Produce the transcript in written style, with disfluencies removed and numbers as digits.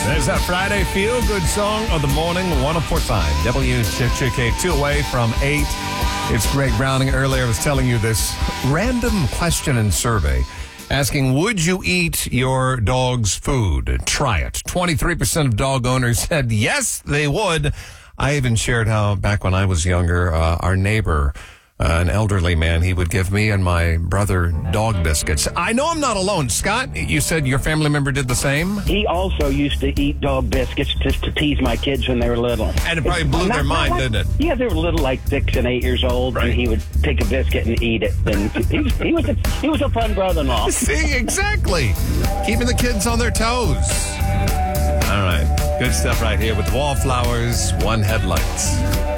There's that Friday feel-good song of the morning, 104.5 WCHK, 2 away from 8. It's Greg Browning. Earlier I was telling you this random question and survey asking, would you eat your dog's food? Try it. 23% of dog owners said yes, they would. I even shared how back when I was younger, our neighbor, an elderly man, he would give me and my brother dog biscuits. I know I'm not alone. Scott, you said your family member did the same? He also used to eat dog biscuits just to tease my kids when they were little. And it probably blew their mind, didn't it? Yeah, they were little, like 6 and 8 years old, right. And he would take a biscuit and eat it. And he was a fun brother-in-law. See, exactly. Keeping the kids on their toes. All right. Good stuff right here with Wallflowers, One Headlights.